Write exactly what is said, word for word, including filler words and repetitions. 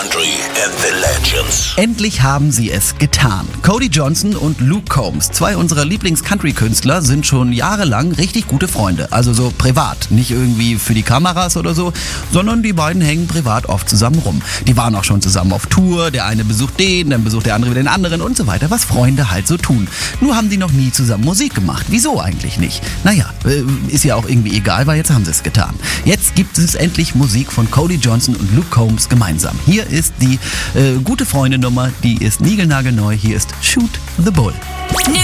Country and the Legends. Endlich haben sie es getan. Cody Johnson und Luke Combs, zwei unserer Lieblings-Country-Künstler, sind schon jahrelang richtig gute Freunde. Also so privat, nicht irgendwie für die Kameras oder so, sondern die beiden hängen privat oft zusammen rum. Die waren auch schon zusammen auf Tour, der eine besucht den, dann besucht der andere wieder den anderen und so weiter, was Freunde halt so tun. Nur haben die noch nie zusammen Musik gemacht. Wieso eigentlich nicht? Naja, ist ja auch irgendwie egal, weil jetzt haben sie es getan. Jetzt gibt es endlich Musik von Cody Johnson und Luke Combs gemeinsam. Hier ist die äh, gute Freunde-Nummer, die ist niegelnagelneu. Hier ist Shoot the Bull.